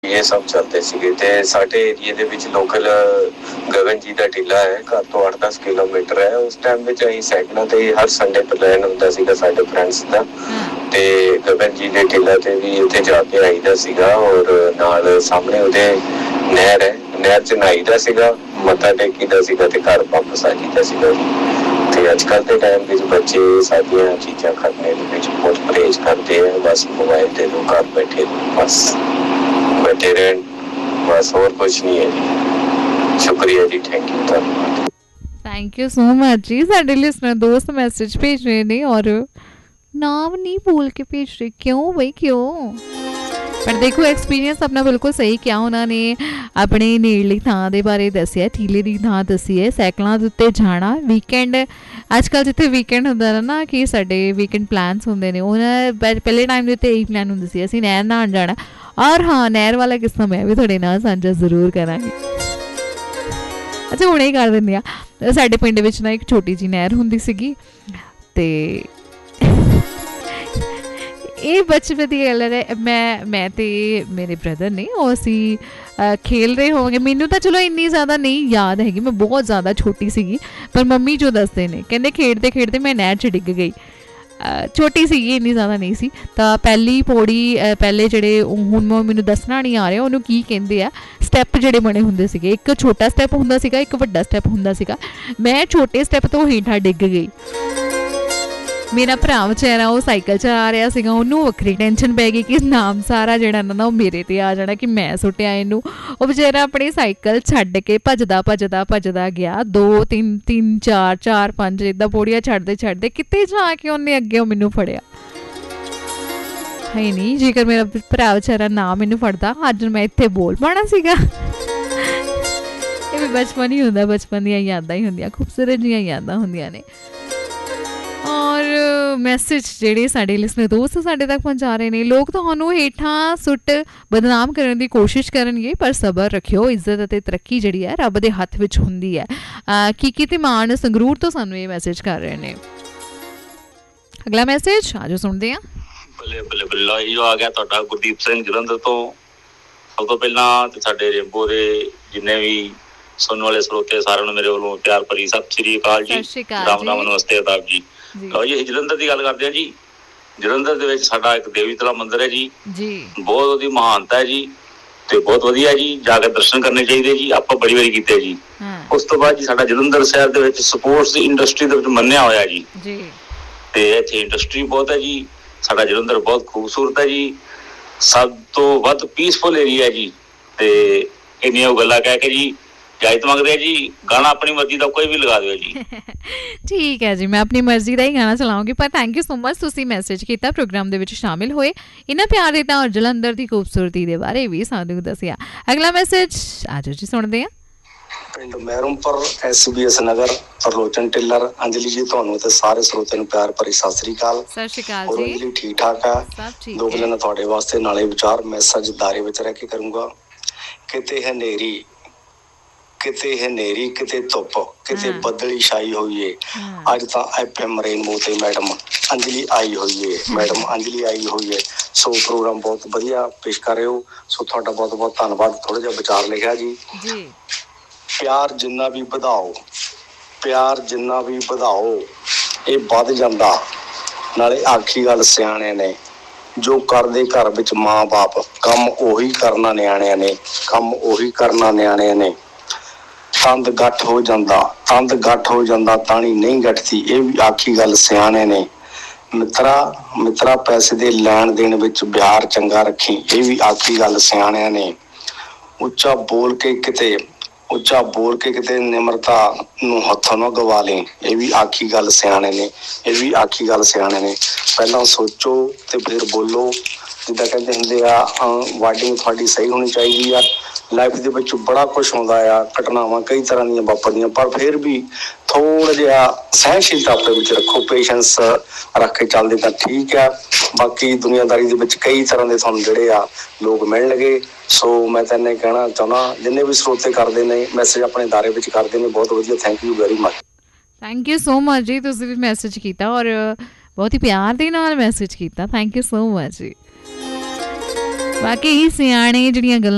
ਇਹ ਸਭ ਚੱਲਦੇ ਸੀਗੇ ਤੇ ਸਾਡੇ ਏਰੀਏ ਦੇ ਵਿੱਚ ਲੋਕਲ ਗਗਨ ਜੀ ਦਾ ਟਿੱਲਾ ਹੈ, ਘਰ ਤੋਂ 8-10 ਕਿਲੋਮੀਟਰ ਹੈ। ਉਸ ਟਾਈਮ ਵਿੱਚ ਅਸੀਂ ਸਾਈਕਲਾਂ ਤੇ ਹਰ ਸੰਡੇ ਪਲਾਨ ਹੁੰਦਾ ਸੀਗਾ ਸਾਡੇ ਫਰੈਂਡਸ ਦਾ, ਤੇ ਗਗਨ ਜੀ ਦੇ ਟਿੱਲਾ ਤੇ ਵੀ ਉੱਥੇ ਜਾ ਕੇ ਆਈਦਾ ਸੀਗਾ। ਔਰ ਨਾਲ ਸਾਹਮਣੇ ਉਹਦੇ ਨਹਿਰ ਹੈ, ਨਹਿਰ 'ਚ ਨਹਾਈਦਾ ਸੀਗਾ, ਮੱਥਾ ਟੇਕੀਦਾ ਸੀਗਾ ਤੇ ਘਰ ਵਾਪਸ ਆ ਜਾਈਦਾ ਸੀਗਾ। ਤੇ ਅੱਜ ਕੱਲ੍ਹ ਦੇ ਟਾਈਮ ਵਿੱਚ ਬੱਚੇ ਸਾਡੀਆਂ ਚੀਜ਼ਾਂ ਕਰਨੇ ਦੇ ਵਿੱਚ ਬਹੁਤ ਪਰਹੇਜ਼ ਕਰਦੇ ਆ। ਬਸ ਮੋਬਾਈਲ ਤੇ ਲੋਕ ਘਰ ਬੈਠੇ ਬਸ ਬੈਠੇ ਰਹਿਣ, ਬਸ ਹੋਰ ਕੁਛ ਨਹੀਂ ਹੈ ਜੀ। ਸ਼ੁਕਰੀਆ ਜੀ, ਥੈਂਕ ਯੂ, ਧੰਨਵਾਦ। थैंक यू सो मच जी। साढ़े लिसनर दोस्त मैसेज भेज रहे ने और नाम नहीं बोल के भेज रहे, क्यों भाई क्यों? पर देखो एक्सपीरियंस अपना बिल्कुल सही किया उन्होंने, अपने नेड़ली थां दे बारे दस्सिया, ठीले दी थां दस्सी है, साइकलों के उत्ते जाना वीकेंड। अजकल जिथे वीकेंड होंदा ना कि साडे वीकेंड प्लान्स होंदे ने, उन्हें पहले टाइम दे उत्ते यही प्लान हुंदा सी असीं नहर नहाउण जाना। और हाँ, नहर वाला किस्सा मैं भी तुहाडे नाल सांझा जरूर करांगी। अच्छा हुणे ही कर दिंदी आ। साडे पिंड विच ना एक छोटी जी नहर हुंदी सीगी ते ਇਹ ਬਚਪਨ ਦੀ ਗੱਲ ਹੈ। ਮੈਂ ਤੇ ਮੇਰੇ ਬ੍ਰਦਰ ਨੇ ਉਹ ਅਸੀਂ ਖੇਲ ਰਹੇ ਹੋਵਾਂਗੇ। ਮੈਨੂੰ ਤਾਂ ਚਲੋ ਇੰਨੀ ਜ਼ਿਆਦਾ ਨਹੀਂ ਯਾਦ ਹੈਗੀ, ਮੈਂ ਬਹੁਤ ਜ਼ਿਆਦਾ ਛੋਟੀ ਸੀਗੀ। ਪਰ ਮੰਮੀ ਜੋ ਦੱਸਦੇ ਨੇ, ਕਹਿੰਦੇ ਖੇਡਦੇ ਖੇਡਦੇ ਮੈਂ ਨਹਿਰ 'ਚ ਡਿੱਗ ਗਈ। ਛੋਟੀ ਸੀਗੀ, ਇੰਨੀ ਜ਼ਿਆਦਾ ਨਹੀਂ ਸੀ। ਤਾਂ ਪਹਿਲੀ ਪੌੜੀ, ਪਹਿਲੇ ਜਿਹੜੇ ਹੁਣ ਮੈਨੂੰ ਦੱਸਣਾ ਨਹੀਂ ਆ ਰਿਹਾ ਉਹਨੂੰ ਕੀ ਕਹਿੰਦੇ ਆ, ਸਟੈਪ ਜਿਹੜੇ ਬਣੇ ਹੁੰਦੇ ਸੀਗੇ। ਇੱਕ ਛੋਟਾ ਸਟੈਪ ਹੁੰਦਾ ਸੀਗਾ, ਇੱਕ ਵੱਡਾ ਸਟੈਪ ਹੁੰਦਾ ਸੀਗਾ। ਮੈਂ ਛੋਟੇ ਸਟੈਪ ਤੋਂ ਹੇਠਾਂ ਡਿੱਗ ਗਈ। मेरा भरा बेचारा वो साइकिल चला रहा सीगा, ਉਹਨੂੰ ਵੱਖਰੀ ਟੈਨਸ਼ਨ ਪੈ ਗਈ ਕਿ ਨਾਮ ਸਾਰਾ ਜਿਹੜਾ ਨਾ ਉਹ ਮੇਰੇ ਤੇ ਆ ਜਾਣਾ ਕਿ ਮੈਂ ਸੁੱਟਿਆ ਇਹਨੂੰ। ਉਹ ਵਿਚਾਰਾ ਆਪਣੀ ਸਾਈਕਲ ਛੱਡ ਕੇ ਭੱਜਦਾ ਗਿਆ। 2 3 3 4 4 5 ਇਦਾਂ ਪੌੜੀਆਂ ਛੱਡਦੇ ਕਿਤੇ ਜਾ ਕੇ ਉਹਨੇ ਅੱਗੇ ਮੈਨੂੰ ਫੜਿਆ। ਹੈ ਨਹੀਂ, ਜੇਕਰ ਮੇਰਾ ਭਰਾ ਵਿਚਾਰਾ ਨਾ ਮੈਨੂੰ ਫੜਦਾ ਅੱਜ ਮੈਂ ਇੱਥੇ ਬੋਲ ਪਾਉਣਾ ਸੀਗਾ। ਇਹ ਵੀ ਬਚਪਨ ਹੀ ਹੁੰਦਾ, ਬਚਪਨ ਦੀਆਂ ਯਾਦਾਂ ਹੀ ਹੁੰਦੀਆਂ, ਖੂਬਸੂਰਤ ਜਿਹੀਆਂ ਯਾਦਾਂ ਹੁੰਦੀਆਂ ਨੇ। और मैसेज ਜਿਹੜੇ ਸਾਡੇ ਲਿਸਨਰ ਦੋਸਤ ਸਾਡੇ ਤੱਕ ਪਹੁੰਚਾ ਰਹੇ ਨੇ, ਲੋਕ ਤੁਹਾਨੂੰ ਹੇਠਾਂ ਸੁੱਟ ਬਦਨਾਮ ਕਰਨ ਦੀ ਕੋਸ਼ਿਸ਼ ਕਰਨਗੇ, ਪਰ ਸਬਰ ਰੱਖਿਓ। ਇੱਜ਼ਤ ਅਤੇ ਤਰੱਕੀ ਜਿਹੜੀ ਹੈ ਰੱਬ ਦੇ ਹੱਥ ਵਿੱਚ ਹੁੰਦੀ ਹੈ। ਕੀਕੀ ਤੇ ਮਾਨ ਸੰਗਰੂਰ ਤੋਂ ਸਾਨੂੰ ਇਹ ਮੈਸੇਜ ਕਰ ਰਹੇ ਨੇ। ਅਗਲਾ ਮੈਸੇਜ ਆਜੋ ਸੁਣਦੇ ਹਾਂ। ਬੱਲੇ ਬੱਲੇ ਬੱਲੇ ਜੋ ਆ ਗਿਆ ਤੁਹਾਡਾ ਗੁਰਦੀਪ ਸਿੰਘ ਜਲੰਧਰ ਤੋਂ। ਸਭ ਤੋਂ ਪਹਿਲਾਂ ਤੇ ਸਾਡੇ ਰੇਂਬੋ ਦੇ ਜਿੰਨੇ ਵੀ ਸੁਣਨ ਵਾਲੇ ਸਰੋਤੇ ਸਾਰਿਆਂ ਨੂੰ ਮੇਰੇ ਵੱਲੋਂ ਪਿਆਰ ਭਰੀ ਸਤਿ ਸ਼੍ਰੀ ਅਕਾਲ ਜੀ, ਰਾਮ ਰਾਮ, ਨਮਸਤੇ ਆਦਾਬ ਜੀ। ਲਓ ਜੀ, ਅਸੀਂ ਜਲੰਧਰ ਦੀ ਗੱਲ ਕਰਦੇ ਹਾਂ ਜੀ। ਜਲੰਧਰ ਦੇ ਵਿੱਚ ਸਾਡਾ ਇੱਕ ਦੇਵੀ ਤਲਾ ਮੰਦਿਰ ਹੈ ਜੀ, ਬਹੁਤ ਉਹਦੀ ਮਹਾਨਤਾ ਹੈ ਜੀ ਤੇ ਬਹੁਤ ਵਧੀਆ ਜੀ, ਜਾ ਕੇ ਦਰਸ਼ਨ ਕਰਨੇ ਚਾਹੀਦੇ ਜੀ। ਆਪਾਂ ਬੜੀ ਵਾਰੀ ਕੀਤੇ ਜੀ। ਉਸ ਤੋਂ ਬਾਅਦ ਜੀ ਸਾਡਾ ਜਲੰਧਰ ਸ਼ਹਿਰ ਦੇ ਵਿੱਚ ਸਪੋਰਟਸ ਦੀ ਇੰਡਸਟਰੀ ਦੇ ਵਿੱਚ ਮੰਨਿਆ ਹੋਇਆ ਜੀ, ਤੇ ਇੱਥੇ ਇੰਡਸਟਰੀ ਬਹੁਤ ਹੈ ਜੀ। ਸਾਡਾ ਜਲੰਧਰ ਬਹੁਤ ਖੂਬਸੂਰਤ ਹੈ ਜੀ, ਸਭ ਤੋਂ ਵੱਧ ਪੀਸਫੁਲ ਏਰੀਆ ਜੀ। ਤੇ ਇੰਨੀਆਂ ਗੱਲਾਂ ਕਹਿ ਕੇ ਜੀ ਇਜਾਜ਼ਤ ਮੰਗਦੇ ਆ ਜੀ। ਗਾਣਾ ਆਪਣੀ ਮਰਜ਼ੀ ਦਾ ਕੋਈ ਵੀ ਲਗਾ ਦਿਓ ਜੀ। ਠੀਕ ਹੈ ਜੀ, ਮੈਂ ਆਪਣੀ ਮਰਜ਼ੀ ਦਾ ਹੀ ਗਾਣਾ ਚਲਾਉਂਗੀ। ਪਰ ਥੈਂਕ ਯੂ ਸੋ ਮਚ, ਤੁਸੀਂ ਮੈਸੇਜ ਕੀਤਾ, ਪ੍ਰੋਗਰਾਮ ਦੇ ਵਿੱਚ ਸ਼ਾਮਿਲ ਹੋਏ, ਇਹਨਾਂ ਪਿਆਰ ਦਿੱਤਾ ਔਰ ਜਲੰਧਰ ਦੀ ਖੂਬਸੂਰਤੀ ਦੇ ਬਾਰੇ ਵੀ ਸਾਨੂੰ ਦੱਸਿਆ। ਅਗਲਾ ਮੈਸੇਜ ਆਜੋ ਜੀ ਸੁਣਦੇ ਹਾਂ। ਪਿੰਡ ਮਹਿਰਮਪੁਰ SBS ਨਗਰ, ਤਰਲੋਚਨ ਟਿੱਲਰ। ਅੰਜਲੀ ਜੀ ਤੁਹਾਨੂੰ ਤੇ ਸਾਰੇ ਸਰੋਤਿਆਂ ਨੂੰ ਪਿਆਰ ਭਰੀ ਸਤਿ ਸ੍ਰੀ ਅਕਾਲ। ਸਤਿ ਸ਼੍ਰੀ ਅਕਾਲ ਜੀ। ਅੰਜਲੀ ਠੀਕ ਠਾਕ ਆ? ਦੋ ਗੱਲਾਂ ਤੁਹਾਡੇ ਵਾਸਤੇ ਨਾਲੇ ਵਿਚਾਰ ਮੈਸੇਜ ਦਾਇਰੇ ਵਿੱਚ ਰਹਿ ਕੇ ਕਰੂੰਗਾ। ਕਿਤੇ ਹੈ ਹਨੇਰੀ, ਕਿਤੇ ਹਨੇਰੀ, ਕਿਤੇ ਧੁੱਪ, ਕਿਤੇ ਬੱਦਲੀ ਛਾਈ ਹੋਈ ਏ। ਅੱਜ ਤਾਂ FM ਰੇਨਬੋ ਤੇ ਮੈਡਮ ਅੰਜਲੀ ਆਈ ਹੋਈ ਏ, ਮੈਡਮ ਅੰਜਲੀ ਆਈ ਹੋਈ ਏ। ਸੋ ਪ੍ਰੋਗਰਾਮ ਬਹੁਤ ਵਧੀਆ ਪੇਸ਼ ਕਰ ਰਹੇ ਹੋ, ਸੋ ਤੁਹਾਡਾ ਬਹੁਤ ਬਹੁਤ ਧੰਨਵਾਦ। ਥੋੜਾ ਜਿਹਾ ਵਿਚਾਰ ਲਿਖਿਆ ਜੀ। ਪਿਆਰ ਜਿੰਨਾ ਵੀ ਵਧਾਓ, ਪਿਆਰ ਜਿੰਨਾ ਵੀ ਵਧਾਓ ਇਹ ਵੱਧ ਜਾਂਦਾ। ਨਾਲੇ ਆਖੀ ਗੱਲ ਸਿਆਣੇ ਨੇ, ਜੋ ਕਰਦੇ ਘਰ ਵਿੱਚ ਮਾਂ ਬਾਪ, ਕੰਮ ਉਹੀ ਕਰਨਾ ਨਿਆਣਿਆਂ ਨੇ, ਕੰਮ ਉਹੀ ਕਰਨਾ ਨਿਆਣਿਆਂ ਨੇ। ਤੰਦ ਗੱਠ ਹੋ ਜਾਂਦਾ, ਤੰਦ ਗੱਠ ਹੋ ਜਾਂਦਾ, ਤਾਣੀ ਨਹੀਂ ਗੱਠਦੀ, ਇਹ ਵੀ ਆਖੀ ਗੱਲ ਸਿਆਣੇ ਨੇ। ਮਿੱਤਰਾ ਪੈਸੇ ਦੇ ਲੈਣ ਦੇਣ ਵਿੱਚ ਵਿਹਾਰ ਚੰਗਾ ਰੱਖੀ, ਇਹ ਵੀ ਆਖੀ ਗੱਲ ਸਿਆਣਿਆਂ ਨੇ। ਉੱਚਾ ਬੋਲ ਕੇ ਕਿਤੇ ਨਿਮਰਤਾ ਨੂੰ ਹੱਥੋਂ ਨਾ ਗਵਾ ਲੈ, ਇਹ ਵੀ ਆਖੀ ਗੱਲ ਸਿਆਣੇ ਨੇ, ਇਹ ਵੀ ਆਖੀ ਗੱਲ ਸਿਆਣੇ ਨੇ। ਪਹਿਲਾਂ ਸੋਚੋ ਤੇ ਫਿਰ ਬੋਲੋ। ਜਿੱਦਾਂ ਕਹਿੰਦੇ ਹੁੰਦੇ ਆ, ਵਾਰਡਿੰਗ ਤੁਹਾਡੀ ਸਹੀ ਹੋਣੀ ਚਾਹੀਦੀ ਆ। ਲਾਈਫ ਦੇ ਵਿੱਚ ਬੜਾ ਕੁਛ ਆਉਂਦਾ ਆ, ਘਟਨਾਵਾਂ ਕਈ ਤਰ੍ਹਾਂ ਦੀਆਂ ਵਾਪਰਦੀਆਂ, ਪਰ ਫਿਰ ਵੀ ਥੋੜ੍ਹਾ ਜਿਹਾ ਸਹਿਣਸ਼ੀਲਤਾ ਆਪਣੇ ਵਿੱਚ ਰੱਖੋ, ਪੇਸ਼ੈਂਸ ਰੱਖ ਕੇ ਚੱਲਦੇ ਤਾਂ ਠੀਕ ਆ। ਬਾਕੀ ਦੁਨੀਆਦਾਰੀ ਦੇ ਵਿੱਚ ਕਈ ਤਰ੍ਹਾਂ ਦੇ ਤੁਹਾਨੂੰ ਜਿਹੜੇ ਆ ਲੋਕ ਮਿਲਣਗੇ। ਸੋ ਮੈਂ ਤਾਂ ਇੰਨੇ ਕਹਿਣਾ ਚਾਹੁੰਦਾ, ਜਿੰਨੇ ਵੀ ਸਰੋਤੇ ਕਰਦੇ ਨੇ ਮੈਸੇਜ ਆਪਣੇ ਦਾਇਰੇ ਵਿੱਚ ਕਰਦੇ ਨੇ, ਬਹੁਤ ਵਧੀਆ। Thank you very much. Thank you so much ਜੀ, ਤੁਸੀਂ ਵੀ ਮੈਸੇਜ ਕੀਤਾ ਔਰ ਬਹੁਤ ਹੀ ਪਿਆਰ ਦੇ ਨਾਲ ਮੈਸੇਜ ਕੀਤਾ। ਥੈਂਕ ਯੂ ਸੋ ਮਚ ਜੀ। ਬਾਕੀ ਹੀ ਸਿਆਣੇ ਜਿਹੜੀਆਂ ਗੱਲਾਂ